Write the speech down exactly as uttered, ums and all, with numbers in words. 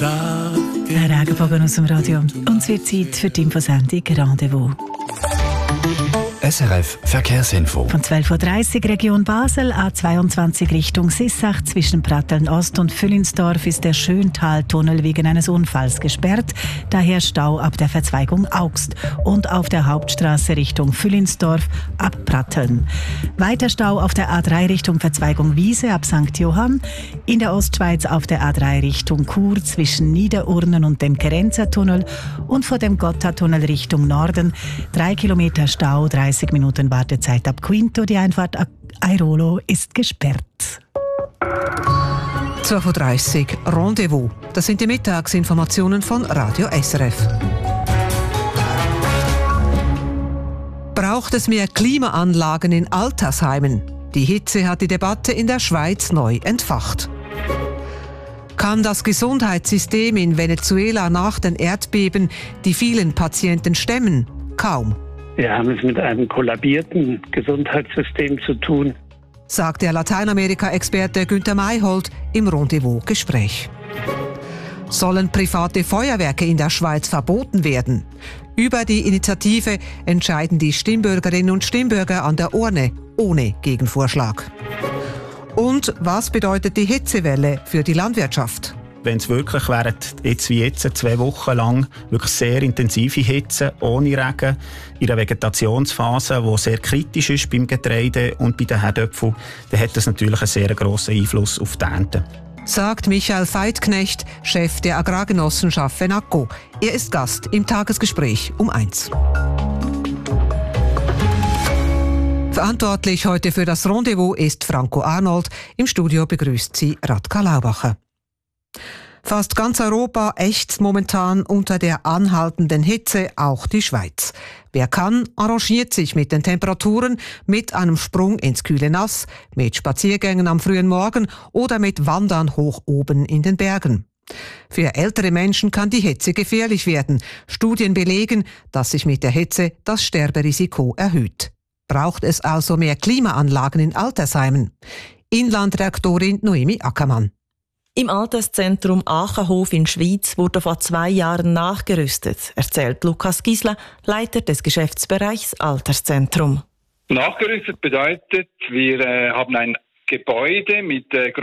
Tage. Ein Regenbogen aus dem Radio. Und es wird Zeit für die Infosendung Rendezvous. S R F Verkehrsinfo. Von zwölf Uhr dreißig Region Basel, A zweiundzwanzig Richtung Sissach. Zwischen Pratteln Ost und Füllinsdorf ist der Schöntaltunnel wegen eines Unfalls gesperrt. Daher Stau ab der Verzweigung Augst. Und auf der Hauptstraße Richtung Füllinsdorf ab Pratteln. Weiter Stau auf der A drei Richtung Verzweigung Wiese ab Sankt Johann. In der Ostschweiz auf der A drei Richtung Chur zwischen Niederurnen und dem Kerenzertunnel. Und vor dem Gotthardtunnel Richtung Norden. Drei Kilometer Stau, dreißig Minuten Wartezeit ab Quinto. Die Einfahrt ab Airolo ist gesperrt. zwölf Uhr dreißig Rendezvous. Das sind die Mittagsinformationen von Radio S R F. Braucht es mehr Klimaanlagen in Altersheimen? Die Hitze hat die Debatte in der Schweiz neu entfacht. Kann das Gesundheitssystem in Venezuela nach den Erdbeben die vielen Patienten stemmen? Kaum. Wir haben es mit einem kollabierten Gesundheitssystem zu tun, sagt der Lateinamerika-Experte Günther Mayhold im Rendezvous-Gespräch. Sollen private Feuerwerke in der Schweiz verboten werden? Über die Initiative entscheiden die Stimmbürgerinnen und Stimmbürger an der Urne ohne Gegenvorschlag. Und was bedeutet die Hitzewelle für die Landwirtschaft? Wenn es wirklich während jetzt wie jetzt zwei Wochen lang wirklich sehr intensive Hitze ohne Regen in einer Vegetationsphase, die sehr kritisch ist beim Getreide und bei den Herdöpfeln, dann hat das natürlich einen sehr grossen Einfluss auf die Ernte. Sagt Michael Veithknecht, Chef der Agrargenossenschaft Fenaco. Er ist Gast im Tagesgespräch um eins. Verantwortlich heute für das Rendezvous ist Franco Arnold. Im Studio begrüßt sie Radka Laubacher. Fast ganz Europa ächzt momentan unter der anhaltenden Hitze, auch die Schweiz. Wer kann, arrangiert sich mit den Temperaturen, mit einem Sprung ins kühle Nass, mit Spaziergängen am frühen Morgen oder mit Wandern hoch oben in den Bergen. Für ältere Menschen kann die Hitze gefährlich werden. Studien belegen, dass sich mit der Hitze das Sterberisiko erhöht. Braucht es also mehr Klimaanlagen in Altersheimen? Inlandredaktorin Noemi Ackermann. Im Alterszentrum Achenhof in Schwyz wurde vor zwei Jahren nachgerüstet, erzählt Lukas Gisler, Leiter des Geschäftsbereichs Alterszentrum. Nachgerüstet bedeutet, wir äh, haben ein Gebäude mit äh,